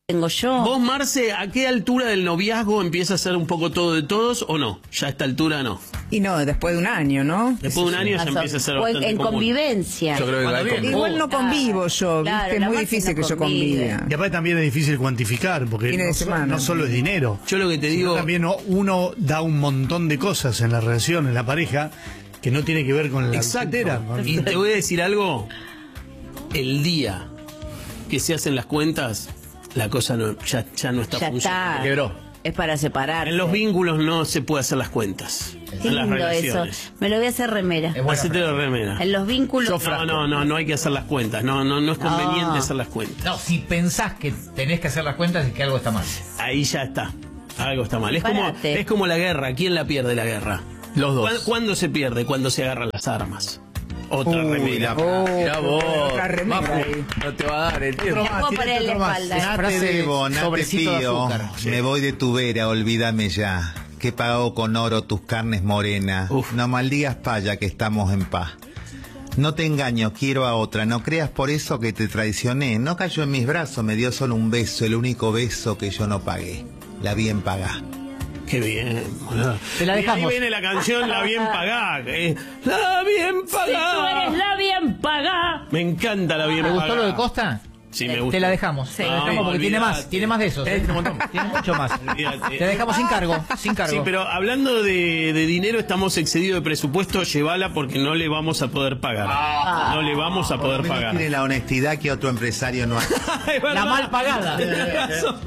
tengo yo. ¿Vos, Marce, a qué altura del noviazgo empieza a ser un poco todo de todos o no? Ya a esta altura no. Y no, después de un año, ¿no? Después de un año ya empieza a ser O bastante en común. convivencia. Yo creo que va Cuando con... Igual no convivo yo, Claro, ¿viste? Es la muy Marce difícil no que yo convive. conviva. Y aparte también es difícil cuantificar, porque Fines de semana. no solo es dinero. Yo lo que te sino digo... también uno da un montón de cosas en la relación, en la pareja, que no tiene que ver con la Exacto. billetera. Y te voy a decir algo. El día que se hacen las cuentas, la cosa no, ya no está Ya funcionando. está. Quebró. Es para separar. En los vínculos no se puede hacer las cuentas. Qué En las lindo eso. relaciones. Me lo voy a hacer remera. Es buena Hacete la remera. En los vínculos. No hay que hacer las cuentas. No es conveniente hacer las cuentas. No, si pensás que tenés que hacer las cuentas es que algo está mal. Ahí ya está. Algo está mal. Parate. Es como la guerra. ¿Quién la pierde la guerra? Los dos. ¿Cuándo se pierde? Cuando se agarran las armas. Otra remera. Mirá vos. Otra remera Majo, ahí. no te va a dar el tiempo. Me puedo poner en la espalda. Esa No te frase debo, no te sobrecito de pido. azúcar. Me voy de tu vera, olvídame ya. Que he pagado con oro tus carnes morenas. Uf. No maldigas paya que estamos en paz. No te engaño, quiero a otra. No creas por eso que te traicioné. No cayó en mis brazos, me dio solo un beso, el único beso que yo no pagué. La bien pagá. Qué bien, boludo. Te la Y dejamos. ahí viene la canción La Bien Pagá. La Bien Si tú eres Pagá. la bien pagada. Me encanta La Bien ¿Te Pagá. gustó lo de Costa? Sí, me gusta. Te la dejamos. Sí. Te la dejamos porque Olvídate. tiene más de esos. Tiene un montón. Tiene mucho más. Olvídate. Te dejamos sin cargo. Sin cargo. Sí, pero hablando de dinero, estamos excedidos de presupuesto. Llévala porque no le vamos a poder pagar. No le vamos a poder Por lo menos pagar. tiene la honestidad que otro empresario no hace. Es verdad. La mal pagada. Tenés razón.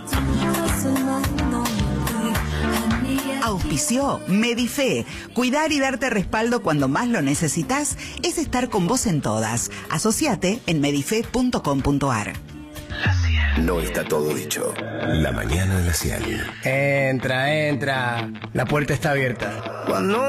Auspició Medife. Cuidar y darte respaldo cuando más lo necesitas es estar con vos en todas. Asociate en medife.com.ar. No está todo dicho. La mañana de la 100. Entra, entra. La puerta está abierta. Cuando